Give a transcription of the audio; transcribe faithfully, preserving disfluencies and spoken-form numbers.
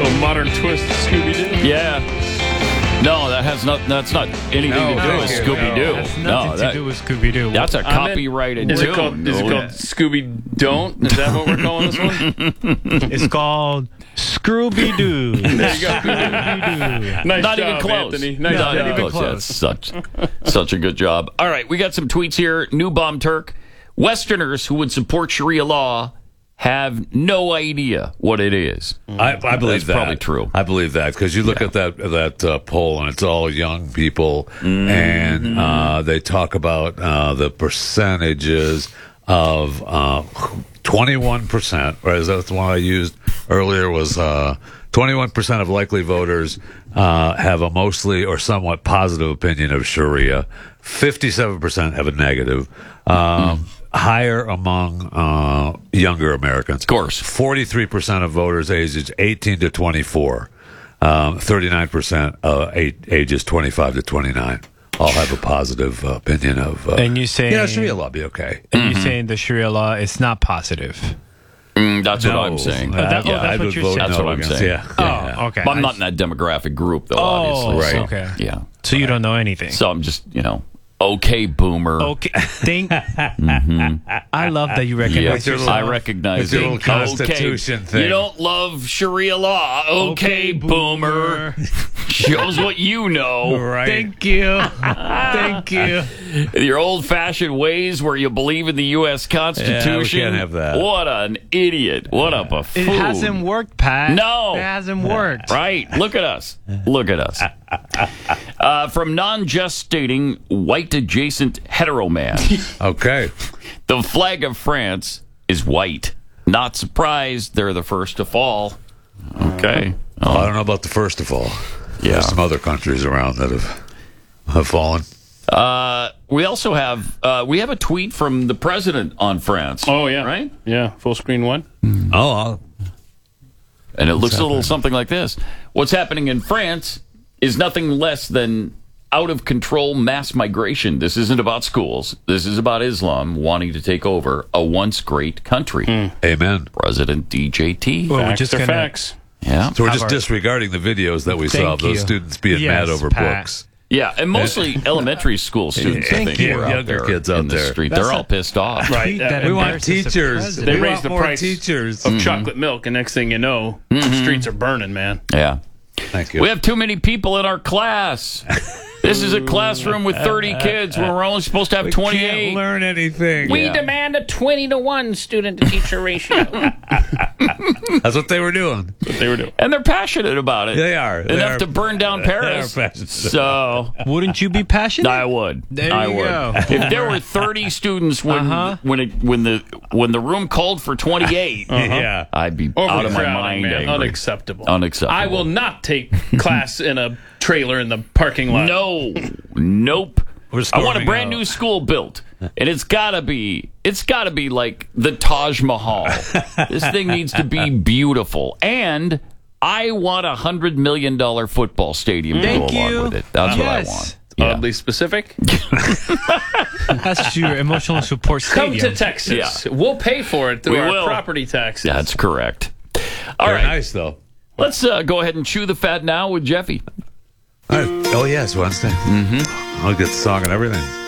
A modern twist of Scooby-Doo. Yeah. No, that has not. That's not anything No, to do no, with no. Scooby-Doo. That's No, nothing that, to do with Scooby-Doo. that's a I meant- copyrighted Is tune. it called, is it Oh, called yeah. Scooby-Don't? Is that what we're calling this one? It's called Scooby-Doo. There you go. Scooby-Doo. Nice Not job, even close. Anthony. Nice Not job. even close. close. That's such, such a good job. All right, we got some tweets here. New Bomb Turk. Westerners who would support Sharia law have no idea what it is. I, I believe That's that. probably true. I believe that because you look Yeah. at that that uh, poll and it's all young people, and uh, they talk about uh, the percentages of uh, twenty-one percent. Right, that's the one I used earlier. Was uh, twenty-one percent of likely voters uh, have a mostly or somewhat positive opinion of Sharia. fifty-seven percent have a negative. Um, Higher among uh, younger Americans. Of course. forty-three percent of voters ages eighteen to twenty-four. Um, thirty-nine percent uh, eight, ages twenty-five to twenty-nine. All have a positive uh, opinion of. Uh, And you say, yeah, Sharia law be okay. and you saying the Sharia law is not positive. Mm, that's what No. I'm saying. Uh, that- oh, yeah, that's I what would you're vote saying. That's no what I'm against- saying. Yeah. Oh, yeah. okay. But I'm I not in that demographic group, though, Oh, obviously. right. So, okay. Yeah. So you don't know anything. So I'm just, you know, okay, boomer. Okay. Think. I love that you recognize Yeah, With your yourself. I recognize with your it. little Constitution okay. thing. You don't love Sharia law. Okay, Okay, boomer. Shows what you know. Right. Thank you. Thank you. Your old-fashioned ways where you believe in the U S Constitution. can't have that. What an idiot. What a It buffoon. hasn't worked, Pat. No. It hasn't worked. Right. Look at us. Look at us. Uh, from non-gestating, white-adjacent hetero man. Okay. The flag of France is white. Not surprised they're the first to fall. Okay. Well, I don't know about the first of all. Yeah. There's some other countries around that have have fallen. Uh, we also have uh, we have a tweet from the president on France. Oh, yeah. Right? Yeah, full screen one. Oh, I'll, And it looks a little something like this. What's happening in France is nothing less than out-of-control mass migration. This isn't about schools. This is about Islam wanting to take over a once great country. amen. President D J T. Well, we're Facts just are gonna- facts. Yeah. So we're Have just our- disregarding the videos that we saw Thank of those you. students being Yes, mad over Pat. books. Yeah, and mostly elementary school students, I Thank think, you. were out Younger there kids out in the there. street. That's They're a- all pissed off. Right. Tweet that uh, We want embarrasses the teachers. president. They we raised want the more price teachers. of chocolate milk, and next thing you know, the streets are burning, man. Yeah. Thank you. We have too many people in our class. This is a classroom with thirty kids where we're only supposed to have We twenty-eight. can't learn anything. We Yeah. demand a twenty to one student to teacher ratio. That's what they were doing. What they were doing. And they're passionate about it. They are. They Enough are- to burn down Paris. They are passionate. So Wouldn't you be passionate? I would. There I you would. go. If there were thirty students when Uh-huh. when it, when the when the room called for twenty-eight, Yeah. I'd be out of my Overcrowding, mind man. angry. Unacceptable. Unacceptable. I will not take class in a trailer in the parking lot. No, nope. We're I want a storming brand out. new school built, and it's gotta be it's gotta be like the Taj Mahal. This thing needs to be beautiful, and I want a hundred million dollar football stadium Thank to go you. along with it. That's what I Yes. want. Yeah. Oddly specific. That's your emotional support Come stadium. to Texas. Yeah. We'll pay for it through We our will. property taxes. That's correct. All They're right, nice, though. let's uh, go ahead and chew the fat now with Jeffy. All right. Oh, yeah, it's Wednesday. Mm-hmm. I'll get the song and everything.